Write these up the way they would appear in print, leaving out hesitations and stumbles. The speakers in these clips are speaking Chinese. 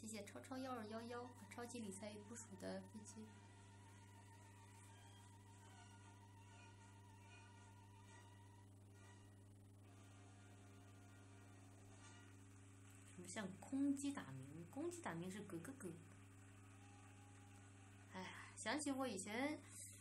谢谢超超1211超级理财部署的飞机。什么像空机打鸣？公鸡打鸣是咯咯咯。哎呀，想起我以前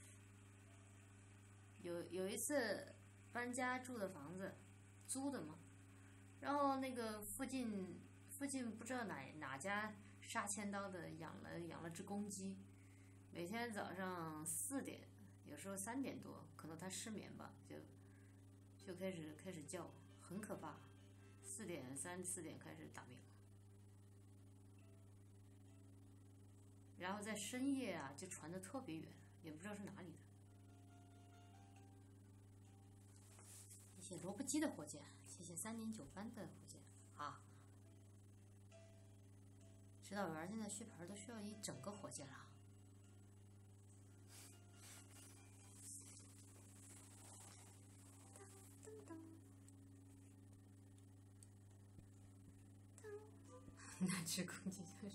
有一次搬家住的房子，租的嘛，然后那个附近不知道哪家杀千刀的养了只公鸡，每天早上4点，有时候3点多，可能它失眠吧，就开始叫，很可怕。3、4点开始打鸣，然后在深夜啊就传得特别远，也不知道是哪里的。谢谢萝卜鸡的火箭，谢谢3年9班的火箭啊！指导员现在续牌都需要一整个火箭了。那只公鸡就是。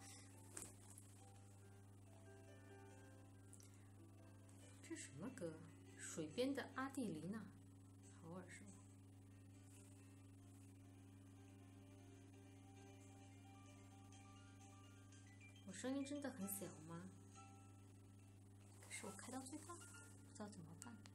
这什么歌？水边的阿蒂琳娜，好耳熟。我声音真的很小吗？可是我开到最大，不知道怎么办。